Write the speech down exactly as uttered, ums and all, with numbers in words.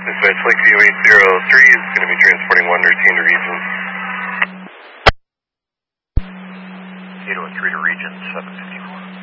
Dispatch Lakeview eight zero three is going to be transporting one routine to Regions. eight oh three to Regions, seven fifty-four.